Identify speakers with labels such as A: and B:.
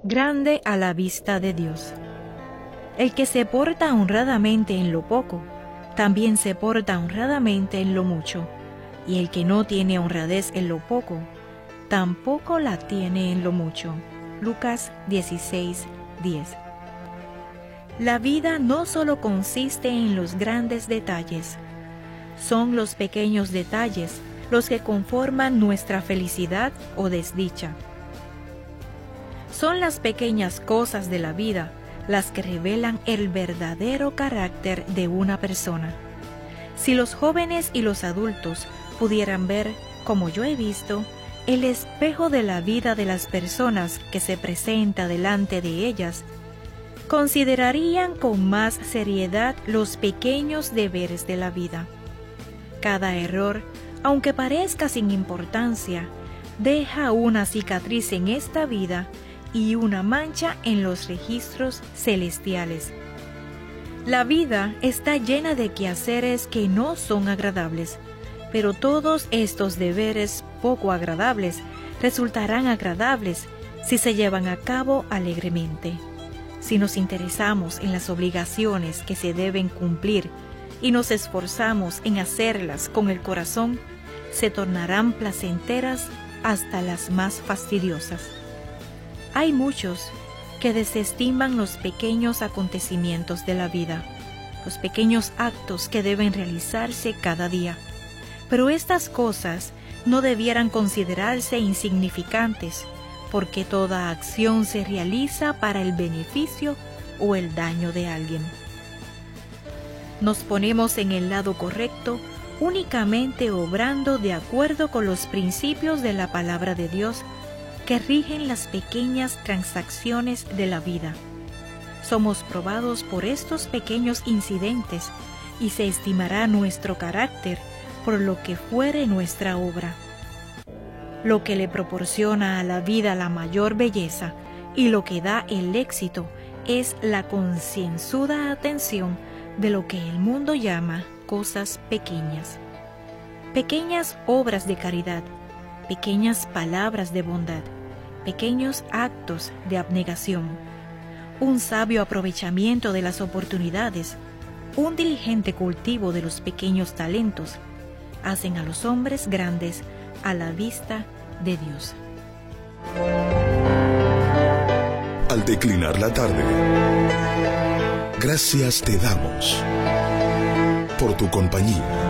A: grande a la vista de Dios. El que se porta honradamente en lo poco, también se porta honradamente en lo mucho, y el que no tiene honradez en lo poco, tampoco la tiene en lo mucho. Lucas 16:10. La vida no solo consiste en los grandes detalles, son los pequeños detalles los que conforman nuestra felicidad o desdicha. Son las pequeñas cosas de la vida las que revelan el verdadero carácter de una persona. Si los jóvenes y los adultos pudieran ver, como yo he visto, el espejo de la vida de las personas que se presenta delante de ellas, considerarían con más seriedad los pequeños deberes de la vida. Cada error, aunque parezca sin importancia, deja una cicatriz en esta vida y una mancha en los registros celestiales. La vida está llena de quehaceres que no son agradables, pero todos estos deberes poco agradables resultarán agradables si se llevan a cabo alegremente. Si nos interesamos en las obligaciones que se deben cumplir y nos esforzamos en hacerlas con el corazón, se tornarán placenteras hasta las más fastidiosas. Hay muchos que desestiman los pequeños acontecimientos de la vida, los pequeños actos que deben realizarse cada día. Pero estas cosas no debieran considerarse insignificantes, porque toda acción se realiza para el beneficio o el daño de alguien. Nos ponemos en el lado correcto únicamente obrando de acuerdo con los principios de la palabra de Dios que rigen las pequeñas transacciones de la vida. Somos probados por estos pequeños incidentes y se estimará nuestro carácter por lo que fuere nuestra obra. Lo que le proporciona a la vida la mayor belleza y lo que da el éxito es la concienzuda atención de lo que el mundo llama cosas pequeñas. Pequeñas obras de caridad, pequeñas palabras de bondad, pequeños actos de abnegación, un sabio aprovechamiento de las oportunidades, un diligente cultivo de los pequeños talentos, hacen a los hombres grandes a la vista de Dios.
B: Al declinar la tarde, gracias te damos por tu compañía.